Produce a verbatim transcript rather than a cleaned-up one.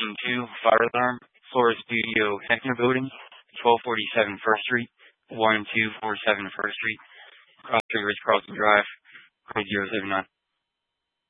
Precinct two, fire alarm, Florida Studio Techno Building, twelve forty-seven First Street, one two four seven First Street, Cross Ritz Carlton Drive, code zero seven nine.